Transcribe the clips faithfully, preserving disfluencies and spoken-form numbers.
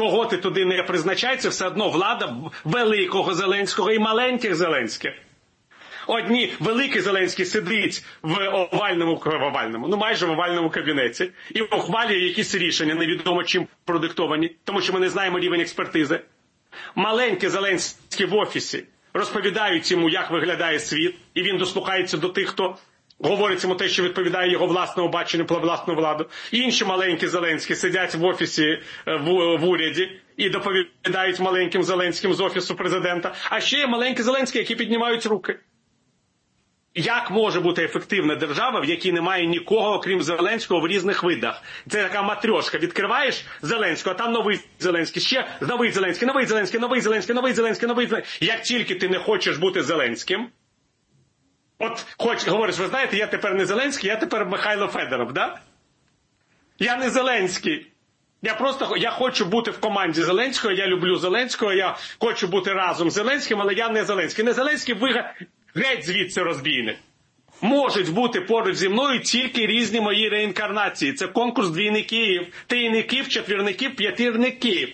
кого ти туди не призначай, це все одно влада великого Зеленського і маленьких Зеленських. Одні, великий Зеленський сидить в овальному, в овальному, ну майже в овальному кабінеті і ухвалює якісь рішення, невідомо чим продиктовані, тому що ми не знаємо рівень експертизи. Маленький Зеленський в офісі розповідають йому, як виглядає світ, і він дослухається до тих, хто говорить йому те, що відповідає його власному баченню про власну владу. Інші маленькі Зеленські сидять в офісі, в, в уряді і доповідають маленьким Зеленським з офісу президента. А ще є маленькі Зеленські, які піднімають руки. Як може бути ефективна держава, в якій немає нікого, окрім Зеленського, в різних видах? Це така матрьошка. Відкриваєш Зеленського, а там новий Зеленський, ще новий Зеленський, новий Зеленський, новий Зеленський, новий Зеленський, новий Зеленський. Як тільки ти не хочеш бути Зеленським, от хоч, говориш, ви знаєте, я тепер не Зеленський, я тепер Михайло Федоров, да? Я не Зеленський. Я просто, я хочу бути в команді Зеленського, я люблю Зеленського, я хочу бути разом з Зеленським, але я не Зеленський. Не Зеленський, ви геть звідси розбійник. Можуть бути поруч зі мною тільки різні мої реінкарнації. Це конкурс двійників, трійників, четвірників, п'ятірників.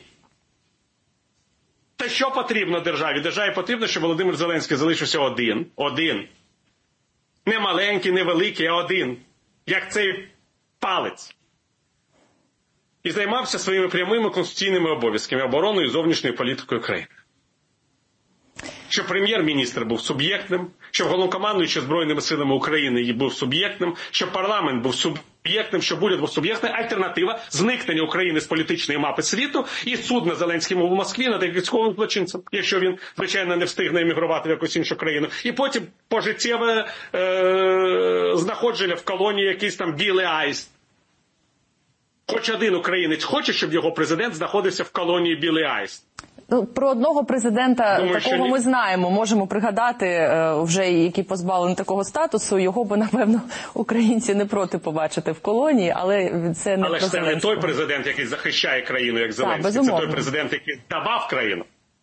Та що потрібно державі? Державі потрібно, щоб Володимир Зеленський залишився один. Один. Не маленький, не великий, а один. Як цей палець. І займався своїми прямими конституційними обов'язками, обороною і зовнішньою політикою країни. Щоб прем'єр-міністр був суб'єктним, щоб головнокомандуючий Збройними силами України був суб'єктним, щоб парламент був суб'єктним, щоб уряд був суб'єктним. Альтернатива – зникнення України з політичної мапи світу і суд на Зеленському в Москві над військовим злочинцем, якщо він, звичайно, не встигне емігрувати в якусь іншу країну. І потім пожиттєве е- знаходження в колонії якийсь там білий аїст. Хоч один українець хоче, щоб його президент знаходився в колонії білий аїст. Ну, про одного президента Думаю, такого ми знаємо, можемо пригадати, е, вже які позбавлені такого статусу, його би, напевно, українці не проти побачити в колонії, але це не Але про ж це не Зеленського. той президент, який захищає країну, як Зеленський. Так, це той президент, який давав країну.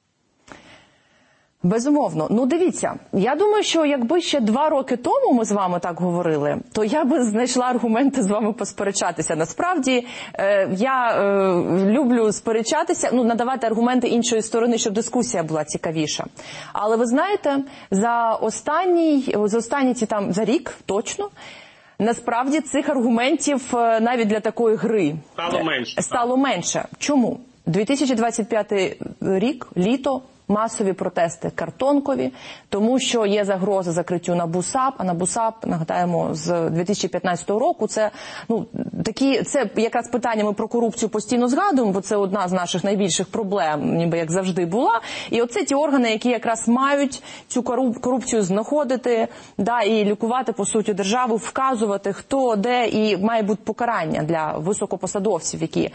Безумовно. Ну, дивіться, я думаю, що якби ще два роки тому ми з вами так говорили, то я би знайшла аргументи з вами посперечатися. Насправді, е, я е, люблю сперечатися, ну, надавати аргументи іншої сторони, щоб дискусія була цікавіша. Але ви знаєте, за останній, за останні ці там, за рік, точно, насправді цих аргументів навіть для такої гри стало менше. Стало менше. Чому? дві тисячі двадцять п'ятий рік, літо, масові протести картонкові, тому що є загроза закриттю НАБУ САП, а НАБУ САП, нагадаємо, з дві тисячі п'ятнадцятого року, це, ну, такі, це якраз питаннями про корупцію постійно згадуємо, бо це одна з наших найбільших проблем, ніби як завжди була. І оце ті органи, які якраз мають цю корупцію знаходити, да, і лікувати, по суті, державу, вказувати, хто, де, і має бути покарання для високопосадовців, які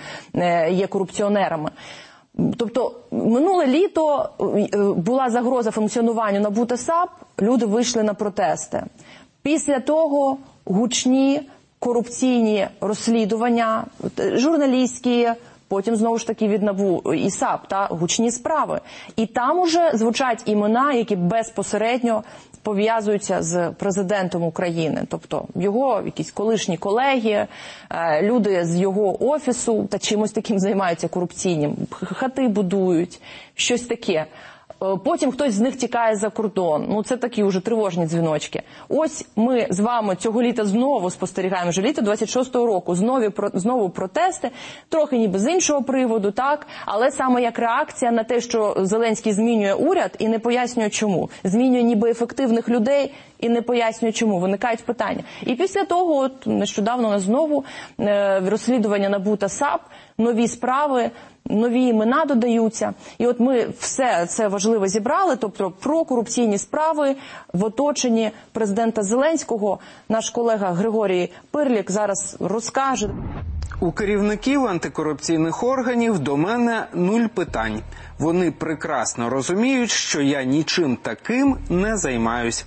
є корупціонерами. Тобто, минуле літо була загроза функціонуванню НАБУ та САП, люди вийшли на протести. Після того гучні корупційні розслідування, журналістські, потім знову ж таки від НАБУ і САП, та гучні справи. І там уже звучать імена, які безпосередньо пов'язуються з президентом України. Тобто його якісь колишні колеги, люди з його офісу та чимось таким займаються корупційним. Хати будують, щось таке. Потім хтось з них тікає за кордон. Ну, це такі вже тривожні дзвіночки. Ось ми з вами цього літа знову спостерігаємо, вже літо двадцять шостого року, знову, знову протести, трохи ніби з іншого приводу, так, але саме як реакція на те, що Зеленський змінює уряд і не пояснює чому. Змінює ніби ефективних людей і не пояснює чому. Виникають питання. І після того, от, нещодавно у нас знову е, розслідування НАБУ та САП, нові справи, нові імена додаються. І от ми все це важливо зібрали, тобто про корупційні справи в оточенні президента Зеленського. Наш колега Григорій Пирлік зараз розкаже. У керівників антикорупційних органів до мене нуль питань. Вони прекрасно розуміють, що я нічим таким не займаюсь.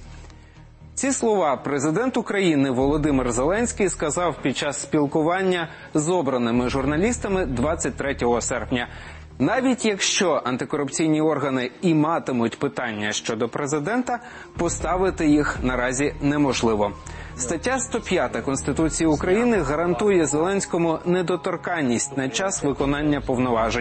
Ці слова президент України Володимир Зеленський сказав під час спілкування з обраними журналістами двадцять третього серпня. Навіть якщо антикорупційні органи і матимуть питання щодо президента, поставити їх наразі неможливо. Стаття сто п'ята Конституції України гарантує Зеленському недоторканність на час виконання повноважень.